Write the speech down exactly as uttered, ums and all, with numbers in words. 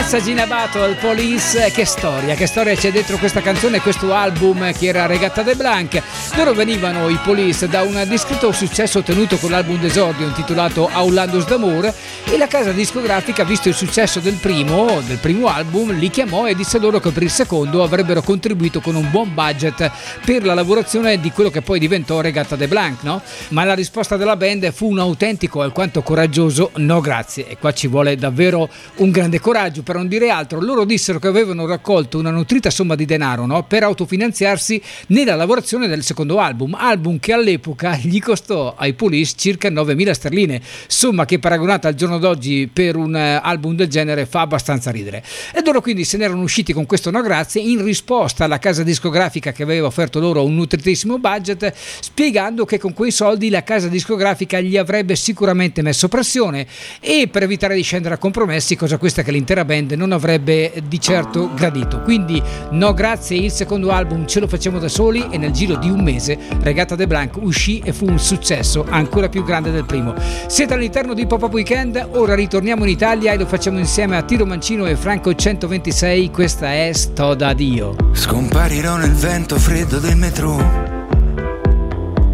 Ragazza Gina Battle, Police, che storia, che storia c'è dentro questa canzone, questo album che era Regatta de Blanc. Loro venivano, i Police, da un discreto successo ottenuto con l'album d'esordio intitolato Aulandos d'Amour, e la casa discografica, visto il successo del primo, del primo album, li chiamò e disse loro che per il secondo avrebbero contribuito con un buon budget per la lavorazione di quello che poi diventò Regatta de Blanc, no? Ma la risposta della band fu un autentico, alquanto coraggioso no grazie, e qua ci vuole davvero un grande coraggio per non dire altro. Loro dissero che avevano raccolto una nutrita somma di denaro, no? Per autofinanziarsi nella lavorazione del secondo album, album che all'epoca gli costò ai Police circa novemila sterline, somma che paragonata al giorno d'oggi per un album del genere fa abbastanza ridere. E loro quindi se ne erano usciti con questo no grazie in risposta alla casa discografica che aveva offerto loro un nutritissimo budget, spiegando che con quei soldi la casa discografica gli avrebbe sicuramente messo pressione e per evitare di scendere a compromessi, cosa questa che l'intera band non avrebbe di certo gradito. Quindi no grazie, il secondo album ce lo facciamo da soli, e nel giro di un mese Regatta de Blanc uscì e fu un successo ancora più grande del primo. Siete all'interno di Pop-Up Weekend, ora ritorniamo in Italia e lo facciamo insieme a Tiro Mancino e Franco centoventisei. Questa è Sto da Dio. Scomparirò nel vento freddo del metro,